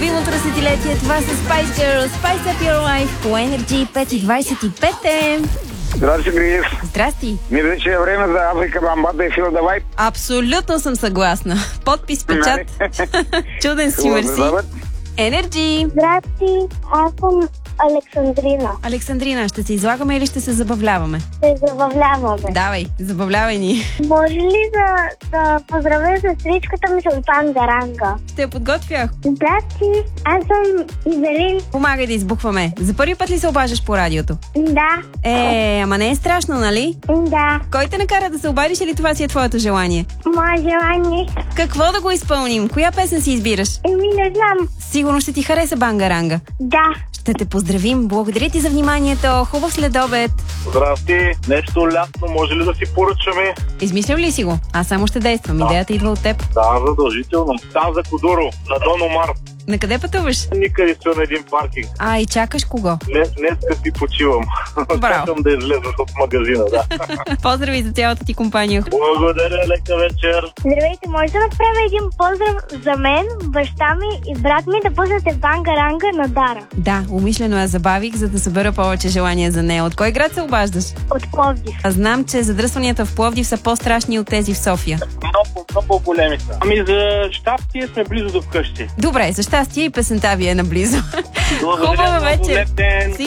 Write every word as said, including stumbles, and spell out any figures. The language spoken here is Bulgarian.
любимото десетилетие. Това са Spice Girls, Spice Up Your Life по Energy пет и двадесет и пет е. Здрасти, Григев. Здрасти. Мисля, че е време за Африка Бамбата и Фил Давай. Абсолютно съм съгласна. Подпис, печат. Чуден си, мерси. Energy. Здрасти, аз съм Александрина. Александрина, ще се излагаме или ще се забавляваме? Се забавляваме. Давай, забавлявай ни. Може ли да, да поздравя сестричката ми с Бангаранга? Ще я подготвях. Здрасти, аз съм Ивелин. Помагай да избухваме. За първи път ли се обаждаш по радиото? Да. Е, ама не е страшно, нали? Да. Кой те накара да се обадиш или това си е твоето желание? Мое желание. Какво да го изпълним? Коя песен си избираш? Еми, не знам. Сигурно ще ти хареса Бангаранга. Да. Ще те поздравим. Благодаря ти за вниманието. Хубав следобед. Здрасти. Нещо лятно, може ли да си поръчаме? Измислил ли си го? Аз само ще действам. Да. Идеята идва от теб. Да, задължително. Там за Кодуро, на Дон Омар. На къде пътуваш? Никъде стоя на един паркинг. А, и чакаш кого? Днес, днеска си почивам. Браво. Чакам да излеза от магазина, да. Поздрави за цялата ти компания. Благодаря, лека вечер. Здравейте, може да направя един поздрав за мен, баща ми и брат ми да пуснете Бангаранга на Дара. Да, умишлено я забавих, за да събера повече желания за нея. От кой град се обаждаш? От Пловдив. А знам, че задръстванията в Пловдив са по-страшни от тези в София. Много, много големи са. Ами за щастие сме близо до вкъщи. Добре, за щастие и песента ви е наблизо. Благодаря, Хубава много вечер. леп ден.